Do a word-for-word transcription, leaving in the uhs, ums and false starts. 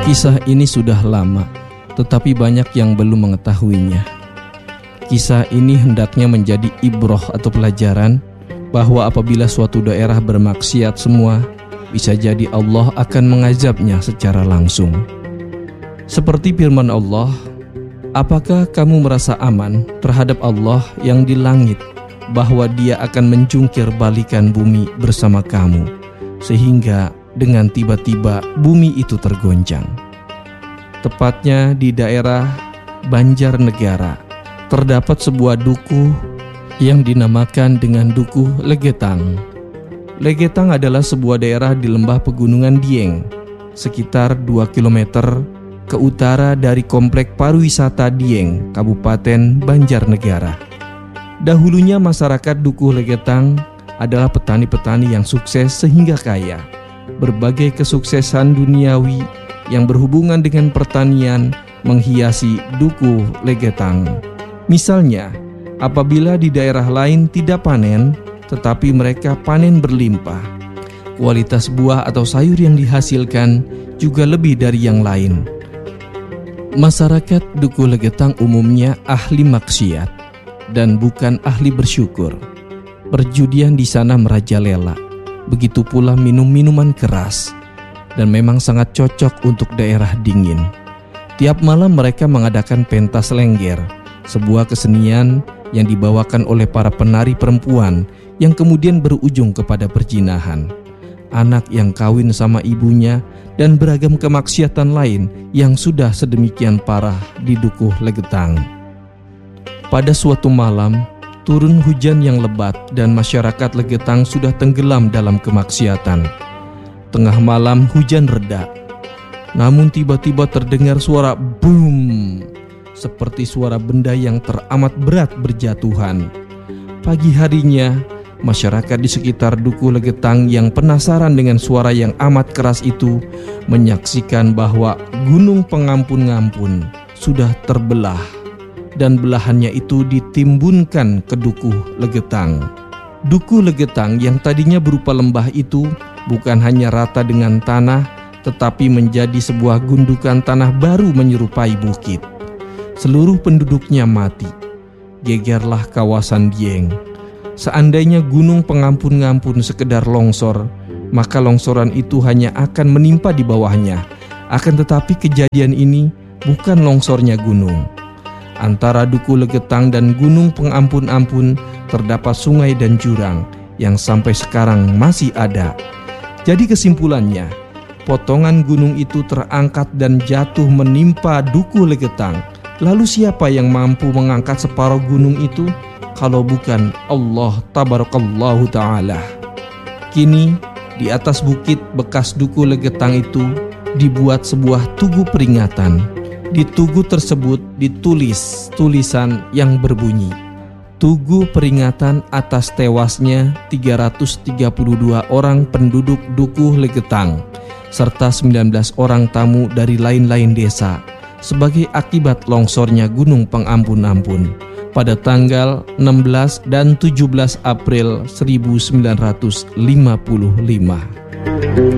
Kisah ini sudah lama, tetapi banyak yang belum mengetahuinya. Kisah ini hendaknya menjadi ibrah atau pelajaran bahwa apabila suatu daerah bermaksiat semua, bisa jadi Allah akan mengazabnya secara langsung. Seperti firman Allah, apakah kamu merasa aman terhadap Allah yang di langit, bahwa Dia akan menjungkir balikan bumi bersama kamu, sehingga dengan tiba-tiba bumi itu tergoncang. Tepatnya di daerah Banjarnegara, terdapat sebuah dukuh yang dinamakan dengan Dukuh Legetang. Legetang adalah sebuah daerah di lembah pegunungan Dieng, sekitar dua kilometer ke utara dari komplek pariwisata Dieng, Kabupaten Banjarnegara. Dahulunya masyarakat Dukuh Legetang adalah petani-petani yang sukses sehingga kaya. Berbagai kesuksesan duniawi yang berhubungan dengan pertanian menghiasi Dukuh Legetang. Misalnya, apabila di daerah lain tidak panen, tetapi mereka panen berlimpah, kualitas buah atau sayur yang dihasilkan juga lebih dari yang lain. Masyarakat Dukuh Legetang umumnya ahli maksiat dan bukan ahli bersyukur. Perjudian di sana merajalela, begitu pula minum minuman keras, dan memang sangat cocok untuk daerah dingin. Tiap malam mereka mengadakan pentas lengger, sebuah kesenian yang dibawakan oleh para penari perempuan yang kemudian berujung kepada perzinahan, anak yang kawin sama ibunya, dan beragam kemaksiatan lain yang sudah sedemikian parah di Dukuh Legetang. Pada suatu malam, turun hujan yang lebat dan masyarakat Legetang sudah tenggelam dalam kemaksiatan. Tengah malam hujan reda, namun tiba-tiba terdengar suara boom, seperti suara benda yang teramat berat berjatuhan. Pagi harinya, masyarakat di sekitar Dukuh Legetang yang penasaran dengan suara yang amat keras itu menyaksikan bahwa Gunung Pengampun-Ngampun sudah terbelah dan belahannya itu ditimbunkan ke Dukuh Legetang. Dukuh Legetang yang tadinya berupa lembah itu bukan hanya rata dengan tanah, tetapi menjadi sebuah gundukan tanah baru menyerupai bukit. Seluruh penduduknya mati. Gegerlah kawasan Dieng. Seandainya Gunung Pengampun-Ngampun sekedar longsor, maka longsoran itu hanya akan menimpa di bawahnya. Akan tetapi kejadian ini bukan longsornya gunung. Antara Dukuh Legetang dan Gunung Pengampun-Ampun terdapat sungai dan jurang yang sampai sekarang masih ada. Jadi kesimpulannya, potongan gunung itu terangkat dan jatuh menimpa Dukuh Legetang. Lalu siapa yang mampu mengangkat separuh gunung itu kalau bukan Allah Tabarakallahu Ta'ala? Kini di atas bukit bekas Dukuh Legetang itu dibuat sebuah tugu peringatan. Di tugu tersebut ditulis tulisan yang berbunyi, Tugu peringatan atas tewasnya tiga ratus tiga puluh dua orang penduduk Dukuh Legetang serta sembilan belas orang tamu dari lain-lain desa sebagai akibat longsornya Gunung Pengampun-Ampun pada tanggal enam belas dan tujuh belas April seribu sembilan ratus lima puluh lima.